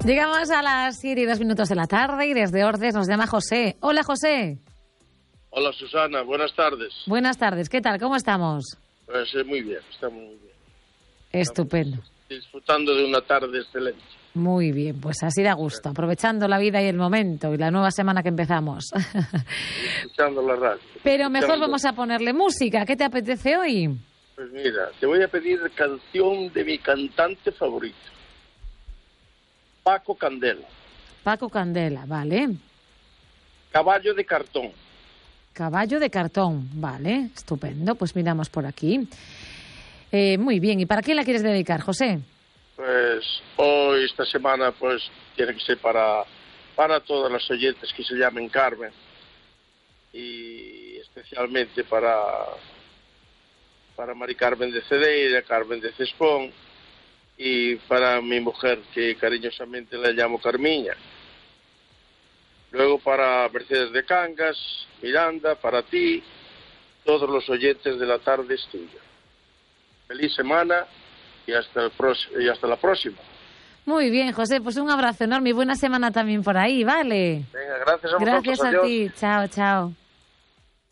Llegamos a las 7:02 de la tarde y desde Ordes nos llama José. Hola, José. Hola, Susana. Buenas tardes. Buenas tardes. ¿Qué tal? ¿Cómo estamos? Pues muy bien, estamos muy bien. Estupendo. Estamos disfrutando de una tarde excelente. Muy bien, pues así da gusto, aprovechando la vida y el momento y la nueva semana que empezamos. Escuchando la radio. Pero mejor vamos a ponerle música. ¿Qué te apetece hoy? Pues mira, te voy a pedir canción de mi cantante favorito, Paco Candela. Paco Candela, vale. Caballo de cartón. Caballo de cartón, vale, estupendo. Pues miramos por aquí. Muy bien, ¿y para quién la quieres dedicar, José? Pues hoy, esta semana, pues tiene que ser para todas las oyentes que se llamen Carmen. Y especialmente para Mari Carmen de Cedeira, Carmen de Cespón, y para mi mujer, que cariñosamente la llamo Carmiña. Luego para Mercedes de Cangas, Miranda, para ti, todos los oyentes de la tarde es tuya. Feliz semana y hasta la próxima. Muy bien, José, pues un abrazo enorme y buena semana también por ahí, ¿vale? Venga, gracias a vosotros. Gracias a ti, chao, chao.